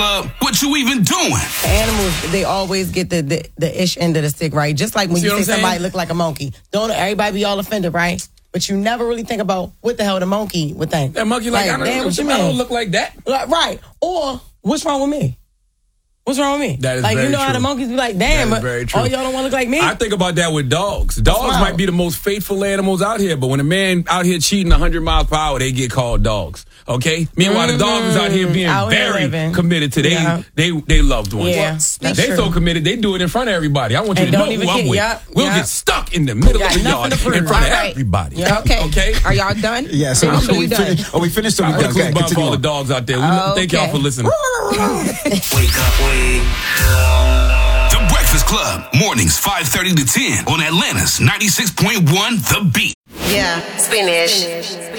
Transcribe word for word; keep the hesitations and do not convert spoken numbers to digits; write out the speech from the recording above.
Uh, what you even doing? Animals, they always get the, the, the ish end of the stick, right? Just like when See you what say I'm somebody saying? look like a monkey. Don't everybody be all offended, right? But you never really think about what the hell the monkey would think. That monkey like, I don't, damn, what you I don't mean? look like that. Like, right. Or, what's wrong with me? What's wrong with me? That is like, very you know how true. the monkeys be like, damn, That is but very true. oh, y'all don't want to look like me? I think about that with dogs. Dogs Wow. might be the most faithful animals out here, but when a man out here cheating one hundred miles per hour, they get called dogs. Okay? Meanwhile, the dog is out here being Out here very living. committed to they, Yeah. they, they loved ones. Yeah, They that's so true. committed, they do it in front of everybody. I want you And to know don't even who I'm get- with. yep, We'll yep. get stuck in the middle Got of the nothing yard to in prove. front of All right. everybody. Yeah. Okay. Okay? Are y'all done? Yeah, so, Are so you we done? finished. Oh, we finished. So we Put a got cool okay, bump for continue all the on. dogs out there. We Okay. Thank y'all for listening. Wake up, wake. The Breakfast Club, mornings five thirty to ten on Atlanta's ninety-six point one The Beat. Yeah, Spanish.